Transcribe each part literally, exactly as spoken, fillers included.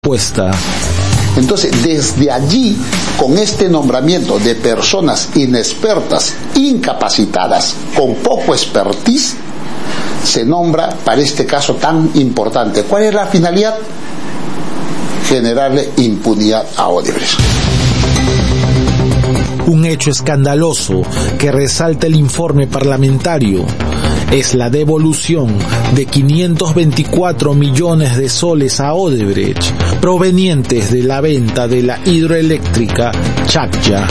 puesta. Entonces, desde allí, con este nombramiento de personas inexpertas, incapacitadas, con poco expertise, se nombra para este caso tan importante. ¿Cuál es la finalidad? Generarle impunidad a Odebrecht. Un hecho escandaloso que resalta el informe parlamentario es la devolución de quinientos veinticuatro millones de soles a Odebrecht provenientes de la venta de la hidroeléctrica Chacya.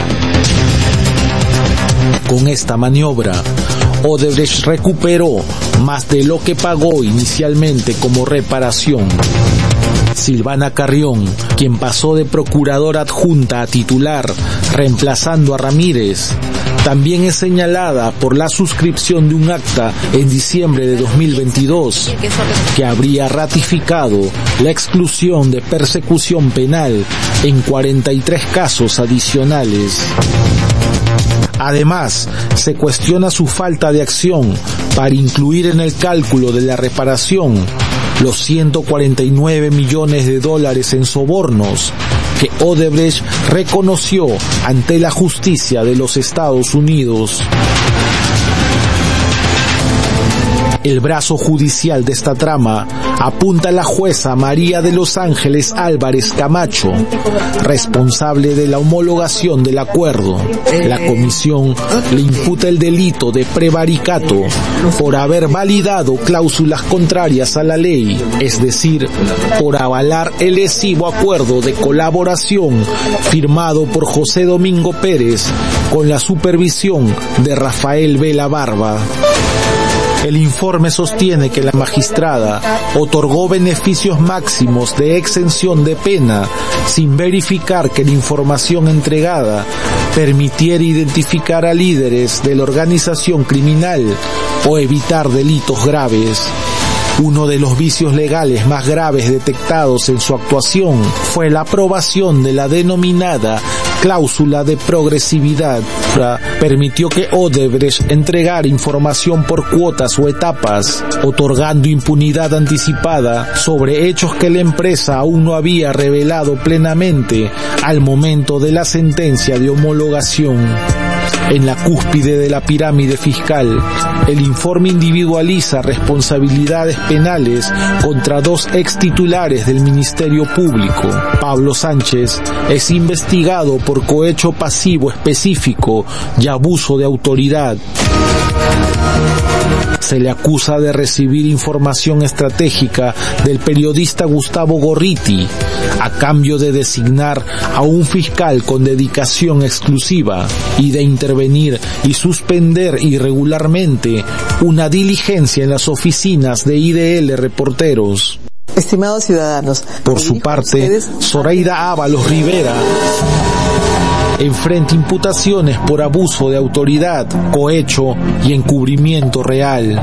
Con esta maniobra, Odebrecht recuperó más de lo que pagó inicialmente como reparación. Silvana Carrión, quien pasó de procuradora adjunta a titular, reemplazando a Ramírez, también es señalada por la suscripción de un acta en diciembre de dos mil veintidós que habría ratificado la exclusión de persecución penal en cuarenta y tres casos adicionales. Además, se cuestiona su falta de acción para incluir en el cálculo de la reparación los ciento cuarenta y nueve millones de dólares en sobornos que Odebrecht reconoció ante la justicia de los Estados Unidos. El brazo judicial de esta trama apunta a la jueza María de los Ángeles Álvarez Camacho, responsable de la homologación del acuerdo. La comisión le imputa el delito de prevaricato por haber validado cláusulas contrarias a la ley, es decir, por avalar el lesivo acuerdo de colaboración firmado por José Domingo Pérez con la supervisión de Rafael Vela Barba. El informe sostiene que la magistrada otorgó beneficios máximos de exención de pena sin verificar que la información entregada permitiera identificar a líderes de la organización criminal o evitar delitos graves. Uno de los vicios legales más graves detectados en su actuación fue la aprobación de la denominada cláusula de progresividad. Permitió que Odebrecht entregara información por cuotas o etapas, otorgando impunidad anticipada sobre hechos que la empresa aún no había revelado plenamente al momento de la sentencia de homologación. En la cúspide de la pirámide fiscal, el informe individualiza responsabilidades penales contra dos extitulares del Ministerio Público. Pablo Sánchez es investigado por cohecho pasivo específico y abuso de autoridad. Se le acusa de recibir información estratégica del periodista Gustavo Gorriti a cambio de designar a un fiscal con dedicación exclusiva y de intervenir y suspender irregularmente una diligencia en las oficinas de I D L Reporteros. Estimados ciudadanos, por su parte, Zoraida Ábalos Rivera enfrenta imputaciones por abuso de autoridad, cohecho y encubrimiento real.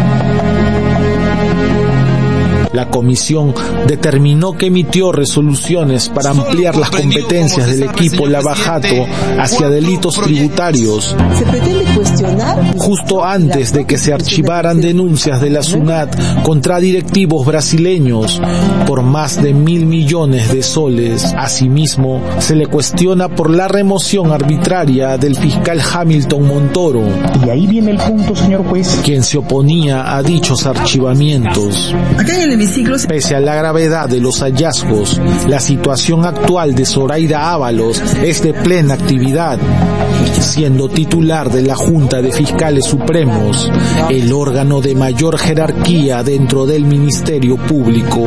La comisión determinó que emitió resoluciones para ampliar las competencias del equipo Lavajato hacia delitos tributarios, justo antes de que se archivaran denuncias de la SUNAT contra directivos brasileños por más de mil millones de soles. Asimismo, se le cuestiona por la remoción arbitraria del fiscal Hamilton Montoro, y ahí viene el punto, señor juez, quien se oponía a dichos archivamientos. Pese a la gravedad de los hallazgos, la situación actual de Zoraida Ábalos es de plena actividad, siendo titular de la Junta de Fiscales Supremos, el órgano de mayor jerarquía dentro del Ministerio Público.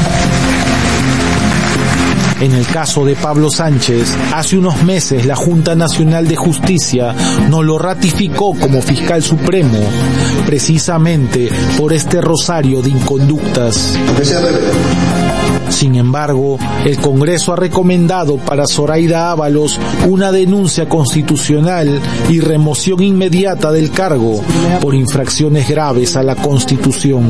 En el caso de Pablo Sánchez, hace unos meses la Junta Nacional de Justicia no lo ratificó como fiscal supremo, precisamente por este rosario de inconductas. Sin embargo, el Congreso ha recomendado para Zoraida Ábalos una denuncia constitucional y remoción inmediata del cargo por infracciones graves a la Constitución.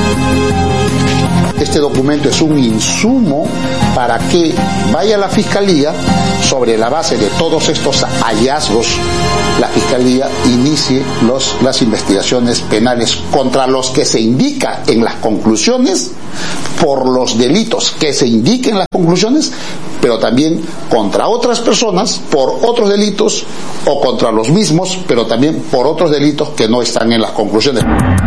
Este documento es un insumo para que vaya a la Fiscalía, sobre la base de todos estos hallazgos, la Fiscalía inicie los, las investigaciones penales contra los que se indica en las conclusiones por los delitos que se indiquen en las conclusiones, pero también contra otras personas por otros delitos, o contra los mismos, pero también por otros delitos que no están en las conclusiones.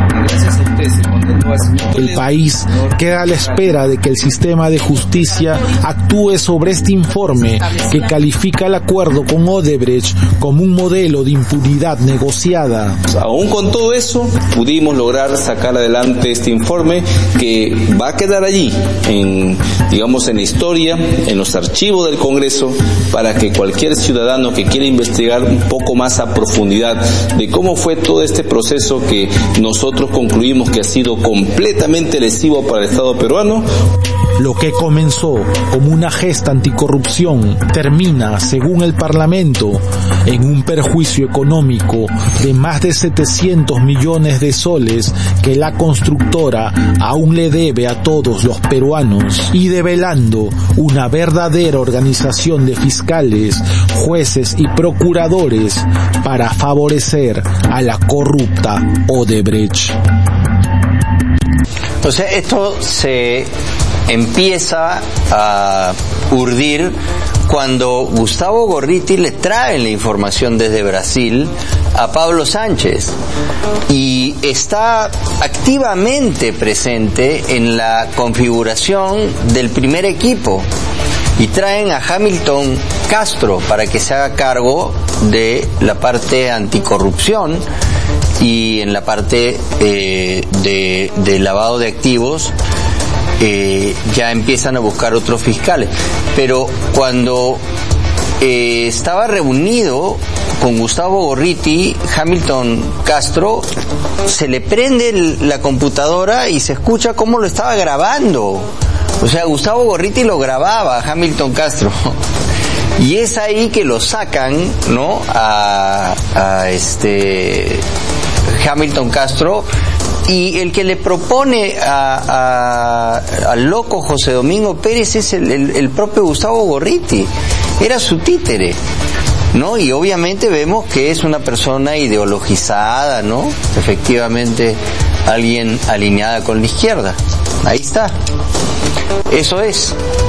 El país queda a la espera de que el sistema de justicia actúe sobre este informe que califica el acuerdo con Odebrecht como un modelo de impunidad negociada. Aún con todo eso, pudimos lograr sacar adelante este informe que va a quedar allí, en, digamos, en la historia, en los archivos del Congreso, para que cualquier ciudadano que quiera investigar un poco más a profundidad de cómo fue todo este proceso que nosotros concluimos que ha sido completamente lesivo para el Estado peruano. Lo que comenzó como una gesta anticorrupción termina, según el Parlamento, en un perjuicio económico de más de setecientos millones de soles que la constructora aún le debe a todos los peruanos, y develando una verdadera organización de fiscales, jueces y procuradores para favorecer a la corrupta Odebrecht. O sea, esto se empieza a urdir cuando Gustavo Gorriti le trae la información desde Brasil a Pablo Sánchez y está activamente presente en la configuración del primer equipo, y traen a Hamilton Castro para que se haga cargo de la parte anticorrupción y en la parte eh, de, de lavado de activos. Eh, ya empiezan a buscar otros fiscales, pero cuando eh, estaba reunido con Gustavo Gorriti, Hamilton Castro, se le prende el, la computadora y se escucha cómo lo estaba grabando. O sea, Gustavo Gorriti lo grababa a Hamilton Castro. Y es ahí que lo sacan, ¿no? A, a este Hamilton Castro, y el que le propone a, a, al loco José Domingo Pérez es el, el, el propio Gustavo Gorriti. Era su títere, ¿no? Y obviamente vemos que es una persona ideologizada, ¿no? Efectivamente, alguien alineada con la izquierda. Ahí está. Eso es.